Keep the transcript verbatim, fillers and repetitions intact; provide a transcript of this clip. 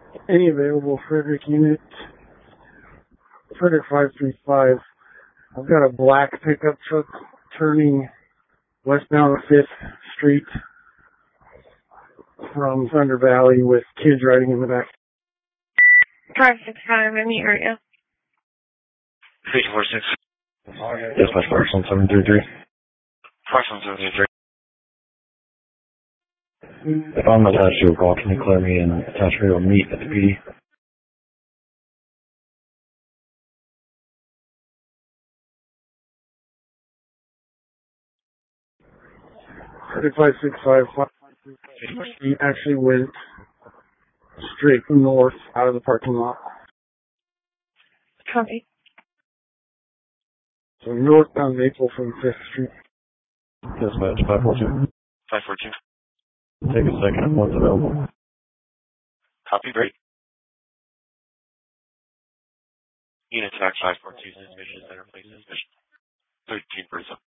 Any available Frederick unit? Frederick five three five. I've got a black pickup truck turning westbound fifth Street from Thunder Valley with kids riding in the back. five six five in the area. three four six. Dispatch Parks one seven three three. Parks one seven three three. If I'm attached to a call, can you clear me and attach me to a meet at the P D? five six five. He actually went straight north out of the parking lot. Copy. So northbound Maple from fifth Street. Dispatch five four two. five four two. Take a second, what's available? Copy, great. Unit tax five four two, suspicious, center place suspicion. thirteen percent.